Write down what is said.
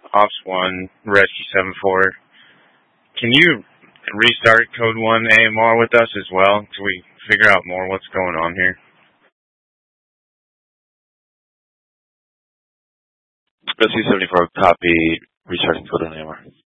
Ops 1, Rescue 7-4. Can you restart Code 1 AMR with us as well until we figure out more what's going on here? Rescue 74, copy, restarting Code 1 AMR.